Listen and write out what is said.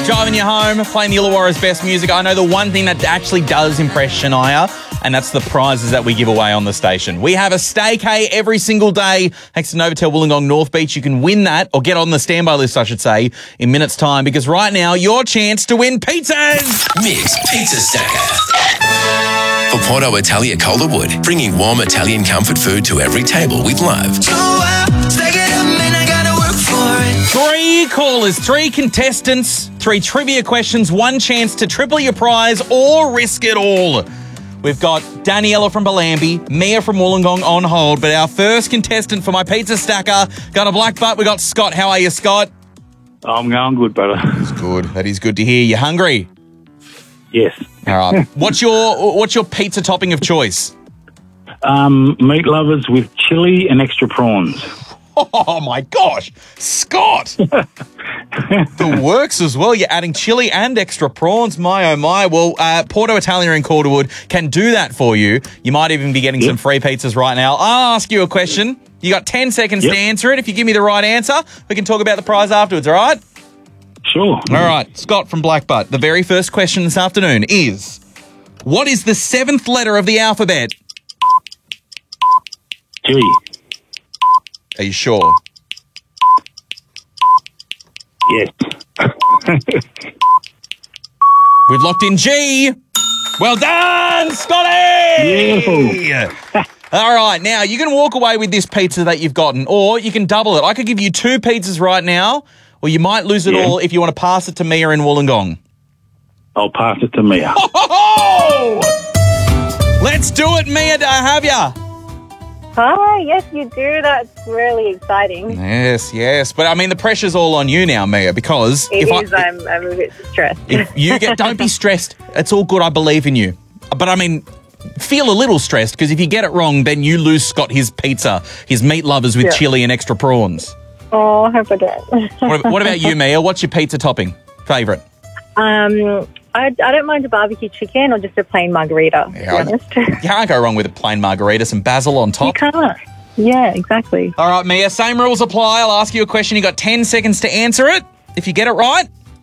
Driving you home, playing the Illawarra's best music. I know the one thing that actually does impress Shania, and that's the prizes that we give away on the station. We have a staycay every single day thanks to Novotel Wollongong North Beach. You can win that, or get on the standby list, I should say, in minutes' time, because right now, your chance to win pizzas! Mix Pizza Stacker. For Porto Italia Calderwood, bringing warm Italian comfort food to every table with love. 3 callers, 3 contestants, 3 trivia questions, 1 chance to triple your prize or risk it all. We've got Daniela from Bellambi, Mia from Wollongong on hold, but our first contestant for my pizza stacker got a black butt. We got Scott. How are you, Scott? I'm going good, brother. That's good. That is good to hear. You hungry? Yes. All right. What's your pizza topping of choice? Meat lovers with chili and extra prawns. Oh, my gosh. Scott! The works as well. You're adding chili and extra prawns. My, oh, my. Well, Porto Italia in Calderwood can do that for you. You might even be getting some free pizzas right now. I'll ask you a question. You got 10 seconds to answer it. If you give me the right answer, we can talk about the prize afterwards, all right? Sure. All right. Scott from Blackbutt. The very first question this afternoon is, what is the 7th letter of the alphabet? G. Are you sure? Yes. We've locked in G. Well done, Scotty! Yeah. All right, now you can walk away with this pizza that you've gotten, or you can double it. I could give you 2 pizzas right now, or you might lose it all if you want to pass it to Mia in Wollongong. I'll pass it to Mia. Oh! Let's do it, Mia. Do I have ya? Hi, yes, you do. That's really exciting. Yes. But, I mean, the pressure's all on you now, Mia, because... I'm a bit stressed. If you don't be stressed. It's all good. I believe in you. But, I mean, feel a little stressed, because if you get it wrong, then you lose Scott his pizza, his meat lovers with chili and extra prawns. Oh, I hope I don't. What about you, Mia? What's your pizza topping? Favourite? I don't mind a barbecue chicken or just a plain margarita, to be honest. You can't go wrong with a plain margarita, some basil on top. You can't. Yeah, exactly. All right, Mia, same rules apply. I'll ask you a question. You got 10 seconds to answer it. If you get it right,